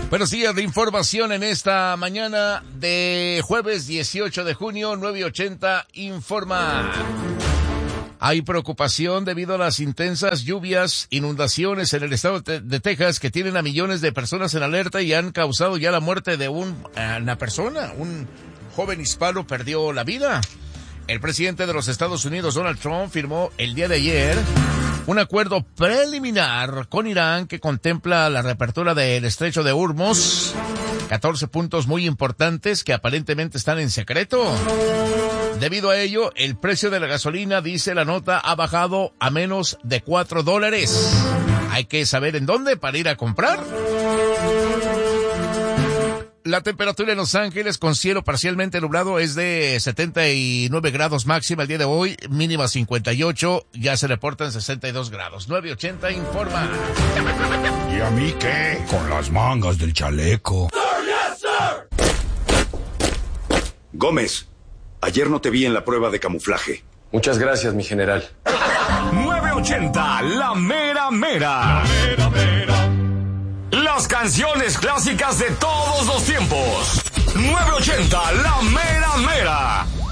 Buenos días de información en esta mañana de jueves 18 de junio, 9:80 informa. Hay preocupación debido a las intensas lluvias, inundaciones en el estado de Texas que tienen a millones de personas en alerta y han causado ya la muerte de una persona. Un joven hispano perdió la vida. El presidente de los Estados Unidos, Donald Trump, firmó el día de ayer un acuerdo preliminar con Irán que contempla la reapertura del estrecho de Hormuz. 14 puntos muy importantes que aparentemente están en secreto. Debido a ello, el precio de la gasolina, dice la nota, ha bajado a menos de $4. Hay que saber en dónde para ir a comprar. La temperatura en Los Ángeles con cielo parcialmente nublado es de 79 grados máxima el día de hoy, mínima 58, ya se reportan 62 grados. 9:80 informa. ¿Y a mí qué? Con las mangas del chaleco. Sir, yes, sir. Gómez, ayer no te vi en la prueba de camuflaje. Muchas gracias, mi general. 980, la mera mera. La mera mera. Las canciones clásicas de todos los tiempos. 980, la mera mera.